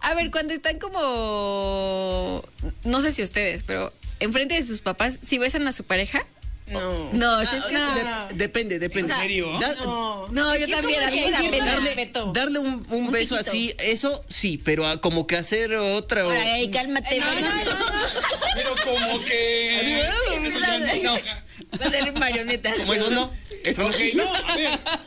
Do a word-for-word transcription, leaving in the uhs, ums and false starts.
A ver, cuando están como... No sé si ustedes, pero enfrente de sus papás, si besan a su pareja... No. No, Ah, es que... ah, de- depende, depende. ¿En serio? Dar- No. No, yo Yo también, como a mí que me da cierto pena. respeto. Darle un, un Un beso piquito. así, eso sí, pero a- como que hacer otra. o- Ay, cálmate. No, no, no, Pero como que... Así, Eso ya no. Va a ser marioneta. Como eso no. Eso no. Ok, no, a ver.